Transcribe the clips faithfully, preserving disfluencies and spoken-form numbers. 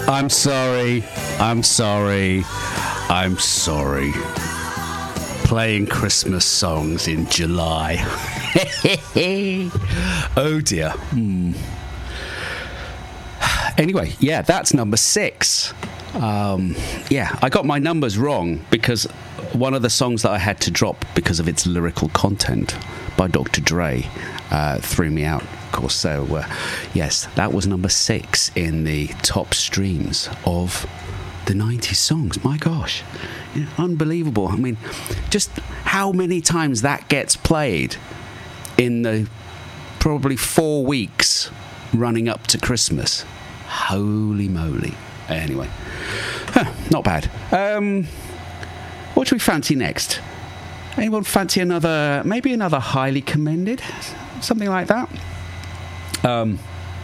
I'm sorry. I'm sorry. I'm sorry. Playing Christmas songs in July. Oh dear. Hmm. Anyway, yeah, that's number six. Um, yeah, I got my numbers wrong because one of the songs that I had to drop because of its lyrical content by Doctor Dre uh, threw me out, of course. So, uh, yes, that was number six in the top streams of the nineties songs. My gosh, yeah, unbelievable. I mean, just how many times that gets played in the probably four weeks running up to Christmas. Holy moly. Anyway, huh, not bad. Um, what do we fancy next? Anyone fancy another, maybe another highly commended? Something like that? Um,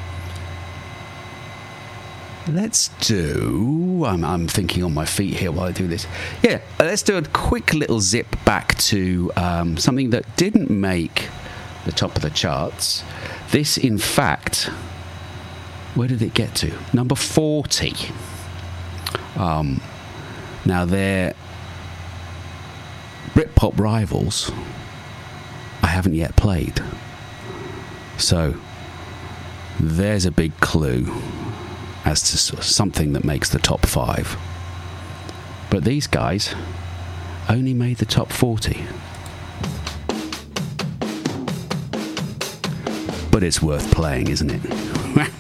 let's do... I'm, I'm thinking on my feet here while I do this. Yeah, let's do a quick little zip back to um, something that didn't make the top of the charts. This, in fact... Where did it get to? Number forty. Um, now, their Britpop rivals, I haven't yet played. So, there's a big clue as to something that makes the top five. But these guys only made the top forty. But it's worth playing, isn't it?